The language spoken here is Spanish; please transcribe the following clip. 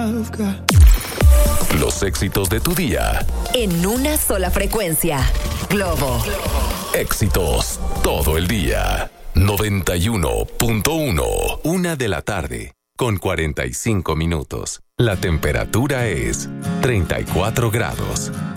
I've got. Los éxitos de tu día. En una sola frecuencia. Globo. Éxitos todo el día. 91.1. 1:00 con 45 minutos. La temperatura es 34 grados.